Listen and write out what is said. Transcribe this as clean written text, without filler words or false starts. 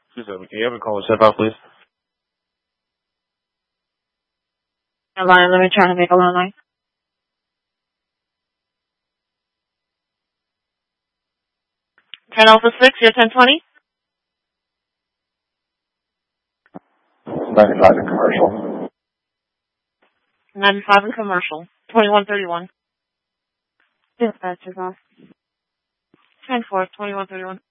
Can you have a call step out, please? Line, let me try to make a line. 10 Alpha 6, you're 1020? 95 in commercial. 95 in commercial. 2131. Dispatcher's off. 10-4, 2131.